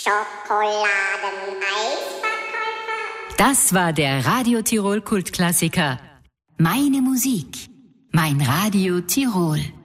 Schokoladeneisverkäufer. Das war der Radio Tirol Kultklassiker. Meine Musik. Mein Radio Tirol.